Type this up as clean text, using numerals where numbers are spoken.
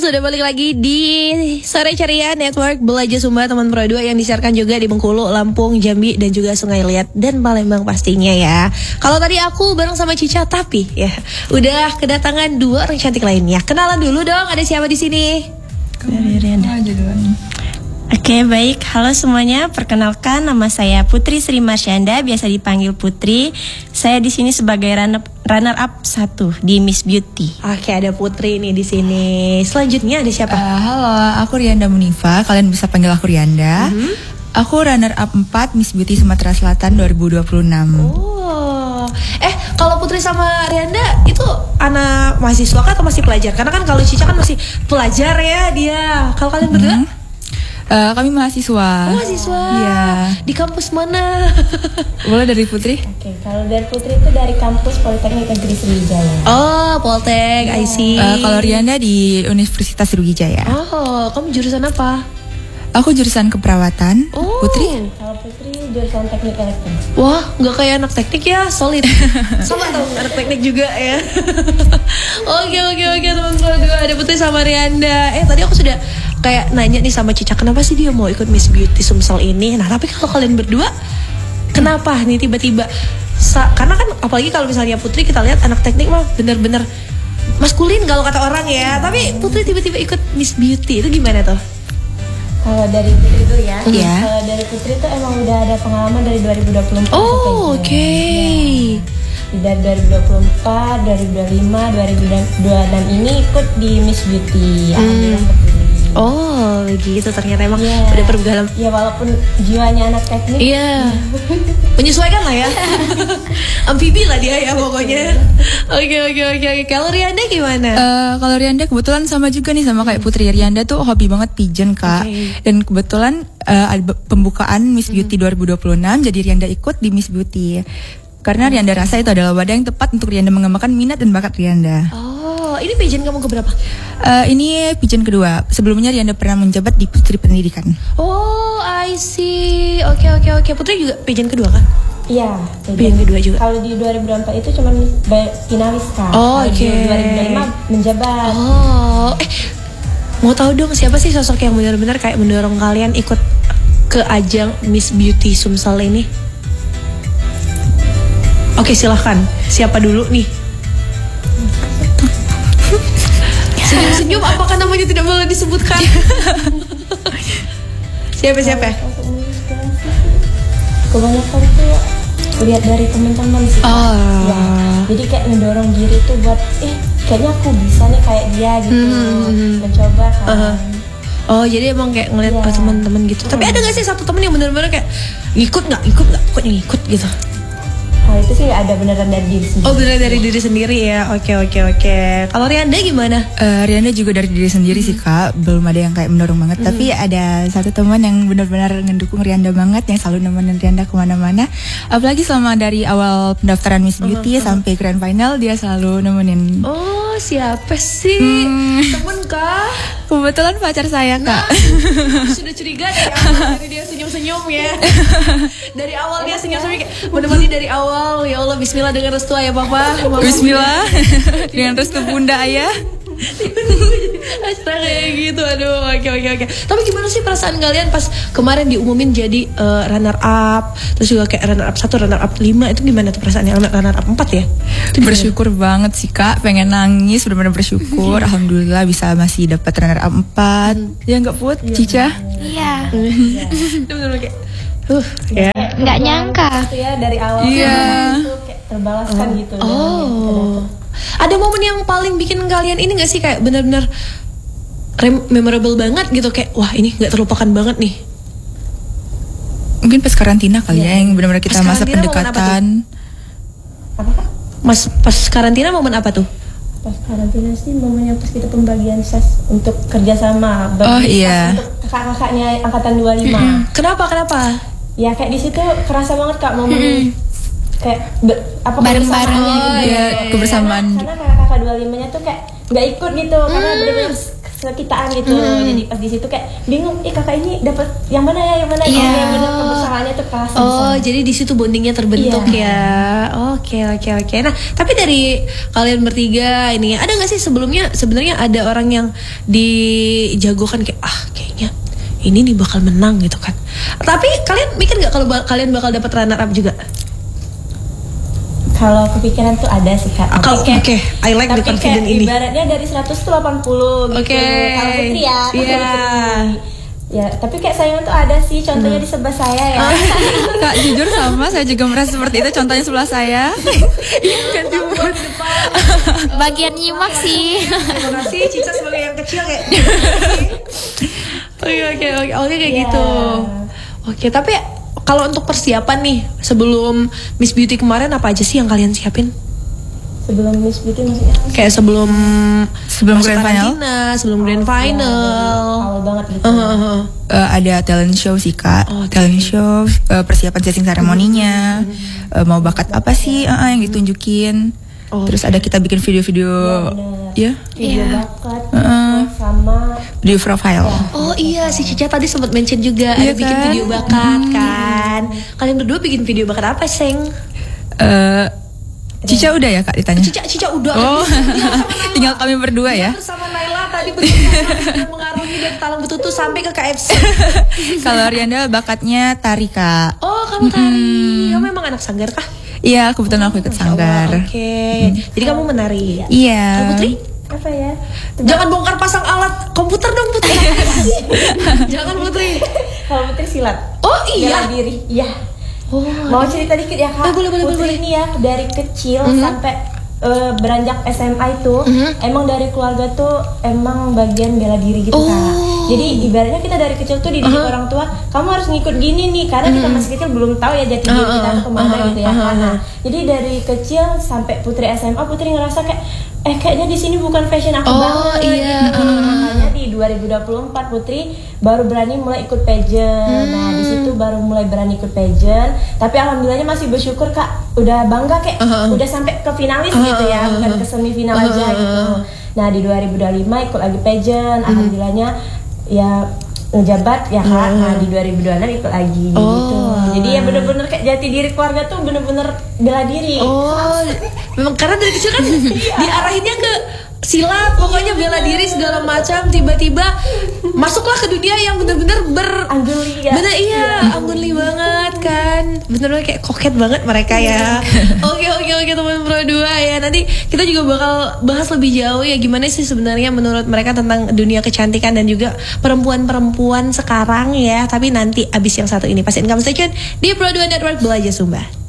Sudah balik lagi di Sore Ceria Network Belajar Sumba Teman Pro 2 yang disiarkan juga di Bengkulu, Lampung, Jambi, dan juga Sungai Liat dan Palembang pastinya ya. Kalau tadi aku bareng sama Cica, tapi ya udah kedatangan dua orang cantik lainnya. Kenalan dulu dong, ada siapa di sini? Oke, baik. Halo semuanya, perkenalkan nama saya Putri Sri Marsyanda, biasa dipanggil Putri. Saya di sini sebagai runner up 1 di Miss Beauty. Oke, ada Putri nih di sini. Selanjutnya ada siapa? Halo, aku Rianda Munifa. Kalian bisa panggil aku Rianda. Aku runner up 4 Miss Beauty Sumatera Selatan 2026. Oh, kalau Putri sama Rianda itu anak mahasiswa kah atau masih pelajar? Karena kan kalau Cica kan masih pelajar ya dia. Kalau kalian berdua? Kami mahasiswa. Oh, mahasiswa. Iya. Di kampus mana? Boleh dari Putri? Oke, kalau dari Putri itu dari kampus Politeknik Negeri Sriwijaya. Oh, Poltek, I see. Kalau Rianda di Universitas Sriwijaya. Oh, kamu jurusan apa? Aku jurusan keperawatan. Oh. Putri? Kalau Putri jurusan Teknik Elektrik. Wah, nggak kayak anak teknik ya, solid. Sama dong, anak teknik juga ya. Oke, teman-teman, ada Putri sama Rianda. Tadi aku sudah kayak nanya nih sama Cica, kenapa sih dia mau ikut Miss Beauty Sumsel ini? Nah, tapi kalau kalian berdua, kenapa nih tiba-tiba? Karena kan apalagi kalau misalnya Putri kita lihat anak teknik mah bener-bener maskulin kalau kata orang ya. Tapi Putri tiba-tiba ikut Miss Beauty, itu gimana tuh? Kalau dari Putri itu ya, Iya. Kalau dari Putri itu emang udah ada pengalaman dari 2024. Oh, oke. Dari 2024, 2025, 2026 ini ikut di Miss Beauty. Alhamdulillah terpilih. Oh, gitu ternyata emang Iya. udah pergalam. Ya walaupun jiwanya anak teknik. Iya. Menyesuaikan lah ya. Amfibi lah dia ya pokoknya. Oke. Kalau Rianda gimana? Kalau Rianda kebetulan sama juga nih sama kayak Putri. Rianda tuh hobi banget pigeon, Kak. Oke. Dan kebetulan ada pembukaan Miss Beauty 2026, jadi Rianda ikut di Miss Beauty. Karena Rianda rasa itu adalah wadah yang tepat untuk Rianda mengembangkan minat dan bakat Rianda. Oh, ini pageant kamu keberapa? Ini pigeon kedua. Sebelumnya Rianda pernah menjabat di Putri Pendidikan. Oh, I see. Oke. Putri juga pageant kedua kan? Iya. Pageant kedua juga. Kalau di 2024 itu cuma finalis Kak. Oh, Kalau oke. di 2025 menjabat. Oh, mau tahu dong siapa sih sosok yang benar-benar kayak mendorong kalian ikut ke ajang Miss Beauty Sumsel ini? Oke, silahkan. Siapa dulu nih? Senyum-senyum, apakah namanya tidak boleh disebutkan? Siapa? Kebanyakan tuh lihat dari teman-teman sih. Oh. Ya, jadi kayak ngedorong diri tuh buat kayaknya aku bisa nih kayak dia gitu. Mencoba kan. Oh, jadi emang kayak ngeliat Iya. teman-teman gitu. Tapi ada gak sih satu temen yang benar-benar kayak ngikut nggak? Pokoknya ngikut gitu. Kalau itu sih ada beneran dari diri sendiri. Oh, benar dari diri sendiri ya. Oke. Kalau Rianda gimana? Rianda juga dari diri sendiri sih, Kak. Belum ada yang kayak mendorong banget. Tapi ada satu teman yang benar-benar ngedukung Rianda banget, yang selalu nemenin Rianda kemana-mana. Apalagi selama dari awal pendaftaran Miss Beauty sampai grand final, dia selalu nemenin. Oh, siapa sih? Temen kah? Kebetulan pacar saya, Kak. Sudah curiga dari awal, dari dia senyum-senyum ya. Dari awal dia senyum-senyum kayak menemani dari awal. Ya Allah, bismillah dengan restu ayah papa. Bismillah. Dengan restu bunda ayah. Acara kayak gitu, aduh. Oke. Tapi gimana sih perasaan kalian pas kemarin diumumin jadi runner up, terus juga kayak runner up 1, runner up 5, itu gimana tuh perasaannya? Runner up 4 ya? Itu gimana? Bersyukur banget sih, Kak. Pengen nangis, benar-benar bersyukur. Alhamdulillah bisa masih dapat runner up 4. Ya enggak, Put? Cica? Iya, Itu bener-bener kayak ya. nggak nyangka. Itu ya dari awal Iya. itu kayak terbalaskan gitu. Oh. Ada momen yang paling bikin kalian ini gak sih kayak benar-benar memorable banget gitu, kayak wah ini nggak terlupakan banget nih? Mungkin pas karantina kali ya, yang benar-benar kita Pas masa karantina momen apa pendekatan. Apa Kak? Pas karantina momen apa tuh? Pas karantina sih momennya pas kita pembagian ses untuk kerjasama Oh, bagi iya. untuk kakak-kakaknya angkatan 25. Kenapa? Ya kayak di situ kerasa banget Kak momen kayak Bareng-bareng. kebersamaannya gitu. Iya, kebersamaan. Karena kakak-kakak 25-nya tuh kayak nggak ikut gitu karena benar-benar sekitaan gitu. Jadi pas di situ kayak bingung, kakak ini dapat yang mana ya, yang mana Iya. yang benar kebersamaannya tuh kerasa. Oh, jadi di situ bondingnya terbentuk ya. Oke. Nah, tapi dari kalian bertiga ini ada nggak sih sebelumnya sebenarnya ada orang yang dijagokan kayak kayaknya ini nih bakal menang gitu kan. Tapi kalian mikir nggak kalau kalian bakal dapat runner up juga? Kalau kepikiran tuh ada sih Kak. Oke, I like the confident ini. Ibaratnya dari 100 tuh 80 gitu. Oke. Kalau Putri ya. Iya. Putri. Ya, tapi kayak saingan tuh ada sih. Contohnya di sebelah saya ya. Kak, jujur sama, saya juga merasa seperti itu. Contohnya sebelah saya. Bagian nyimak sih. Terima kasih Cica sebagai yang kecil kayak. Oke kayak gitu. Oke, tapi kalau untuk persiapan nih sebelum Miss Beauty kemarin apa aja sih yang kalian siapin? Sebelum Miss Beauty maksudnya? Kayak sebelum masuk Grand Final? karantina, sebelum Grand Final. Awal banget gitu. Ada talent show sih Kak. Talent show, persiapan setting seremoninya, mau bakat apa sih yang ditunjukin. Terus ada kita bikin video-video ya, Video bakat sama video profile. Oh iya, si Cica tadi sempat mention juga ada Iya bikin kan? video bakat kan. Kalian berdua bikin video bakat apa, Seng? Cica udah ya Kak ditanya? Cica udah. Oh, tinggal kami berdua ya. Bersama Naila tadi bersama mengarungi dan talang betutu sampai ke KFC. Kalau Rianda bakatnya tari Kak. Oh, kamu tari. Kamu memang anak sanggar kah? Iya, kebetulan aku ikut sanggar. Oke. Jadi kamu menari. Iya. Kalau Putri? apa ya? Jangan bongkar pasang alat komputer dong Putri. Jangan Putri. Kalau Putri silat. Oh iya. Bela diri. Iya. Oh, Mau cerita dikit ya Kak? boleh. Putri ini ya dari kecil sampai beranjak SMA itu emang dari keluarga tuh emang bagian bela diri gitu Kak. Jadi ibaratnya kita dari kecil tuh dididik orang tua, kamu harus ngikut gini nih karena kita masih kecil belum tahu ya jati diri kita tuh kemana gitu ya Kak. Nah, jadi dari kecil sampai Putri SMA, Putri ngerasa kayak kayaknya di sini bukan fashion aku banget iya. gitu. Makanya di 2024 Putri baru berani mulai ikut pageant. Nah, di situ baru mulai berani ikut pageant. Tapi alhamdulillahnya masih bersyukur Kak, udah bangga kayak udah sampai ke finalis gitu ya, bukan ke semifinal aja gitu. Nah, di 2025 ikut lagi pageant. Alhamdulillahnya ya ngejabat ya Kak. Nah, di 2026 ikut lagi gitu. Jadi ya bener-bener kayak jati diri keluarga tuh bener-bener bela diri. Oh, memang karena dari kecil kan diarahinnya ke silat, pokoknya bela diri segala macam. Tiba-tiba masuklah ke dunia yang benar-benar Anggeli ya. bener iya, anggeli banget kan. Bener-bener kayak koket banget mereka ya. Oke teman Pro 2 ya. Nanti kita juga bakal bahas lebih jauh ya gimana sih sebenarnya menurut mereka tentang dunia kecantikan dan juga perempuan-perempuan sekarang ya. Tapi nanti abis yang satu ini pastiin kamu stay tune di Pro 2 Network Belajar Sumba.